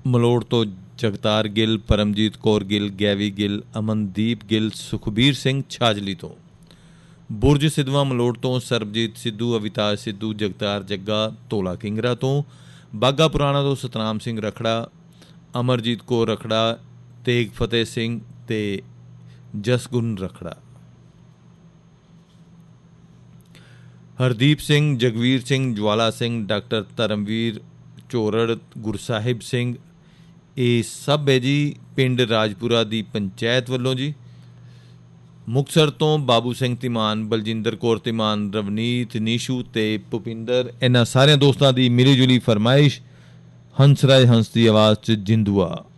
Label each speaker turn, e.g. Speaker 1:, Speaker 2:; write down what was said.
Speaker 1: ਮਲੋੜ ਤੋਂ ਜਗਤਾਰ ਗਿੱਲ, ਪਰਮਜੀਤ ਕੌਰ ਗਿੱਲ, ਗੈਵੀ ਗਿੱਲ, ਅਮਨਦੀਪ ਗਿੱਲ, ਸੁਖਬੀਰ ਸਿੰਘ ਛਾਜਲੀ ਤੋਂ। ਬੁਰਜ ਸਿੱਧਵਾਂ ਮਲੋੜ ਤੋਂ ਸਰਬਜੀਤ ਸਿੱਧੂ, ਅਵਿਤਾਜ ਸਿੱਧੂ, ਜਗਤਾਰ ਜੱਗਾ, ਧੋਲਾ ਕਿੰਗਰਾ ਤੋਂ। ਬਾਘਾ ਪੁਰਾਣਾ ਤੋਂ ਸਤਨਾਮ ਸਿੰਘ ਰਖੜਾ, ਅਮਰਜੀਤ ਕੌਰ ਰਖੜਾ, ਤੇਗ ਫਤਿਹ ਸਿੰਘ ਤੇ ਜਸਗੁਨ ਰਖੜਾ। ਹਰਦੀਪ ਸਿੰਘ, ਜਗਵੀਰ ਸਿੰਘ, ਜਵਾਲਾ ਸਿੰਘ, ਡਾਕਟਰ ਧਰਮਵੀਰ ਝੋਰੜ, ਗੁਰਸਾਹਿਬ ਸਿੰਘ, ਇਹ ਸਭ ਹੈ ਜੀ ਪਿੰਡ ਰਾਜਪੁਰਾ ਦੀ ਪੰਚਾਇਤ ਵੱਲੋਂ ਜੀ। ਮੁਕਤਸਰ ਤੋਂ ਬਾਬੂ ਸਿੰਘ ਧੀਮਾਨ, ਬਲਜਿੰਦਰ ਕੌਰ ਧੀਮਾਨ, ਰਵਨੀਤ, ਨੀਸ਼ੂ ਤੇ ਭੁਪਿੰਦਰ, ਇਹਨਾਂ ਸਾਰਿਆਂ ਦੋਸਤਾਂ ਦੀ ਮਿਲੀ ਜੁਲੀ ਫਰਮਾਇਸ਼ ਹੰਸਰਾਜ ਹੰਸ ਦੀ ਆਵਾਜ਼ 'ਚ ਜਿੰਦੂਆ।